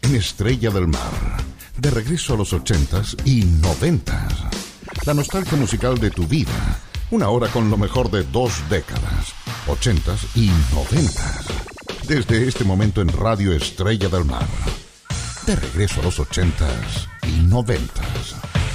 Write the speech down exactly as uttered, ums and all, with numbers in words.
en Estrella del Mar. De regreso a los ochentas y noventas. La nostalgia musical de tu vida. Una hora con lo mejor de dos décadas. Ochentas y noventas. Desde este momento en Radio Estrella del Mar. De regreso a los ochentas y noventas.